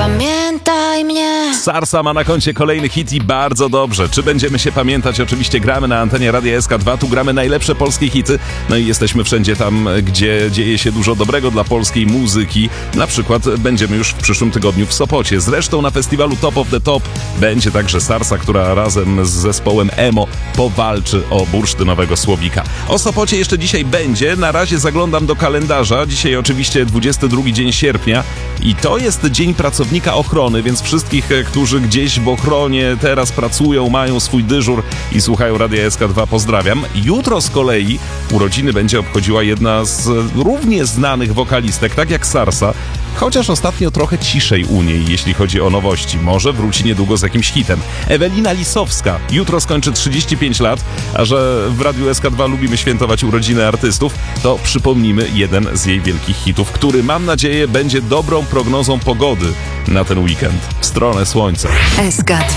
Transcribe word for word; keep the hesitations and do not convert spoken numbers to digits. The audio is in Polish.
Pamiętaj mnie. Sarsa ma na koncie kolejny hit i bardzo dobrze. Czy będziemy się pamiętać? Oczywiście gramy na antenie Radia S K dwa, tu gramy najlepsze polskie hity, no i jesteśmy wszędzie tam, gdzie dzieje się dużo dobrego dla polskiej muzyki. Na przykład będziemy już w przyszłym tygodniu w Sopocie. Zresztą na festiwalu Top of the Top będzie także Sarsa, która razem z zespołem Emo powalczy o bursztynowego słowika. O Sopocie jeszcze dzisiaj będzie. Na razie zaglądam do kalendarza. Dzisiaj oczywiście dwudziesty drugi dzień sierpnia i to jest Dzień Pracownika Ochrony, więc wszystkich, którzy gdzieś w ochronie teraz pracują, mają swój dyżur i słuchają Radia S K dwa, pozdrawiam. Jutro z kolei urodziny będzie obchodziła jedna z równie znanych wokalistek, tak jak Sarsa, chociaż ostatnio trochę ciszej u niej, jeśli chodzi o nowości. Może wróci niedługo z jakimś hitem. Ewelina Lisowska jutro skończy trzydzieści pięć lat, a że w Radiu S K dwa lubimy świętować urodziny artystów, to przypomnimy jeden z jej wielkich hitów, który, mam nadzieję, będzie dobrą prognozą pogody na ten weekend. W stronę słońca. S K dwa.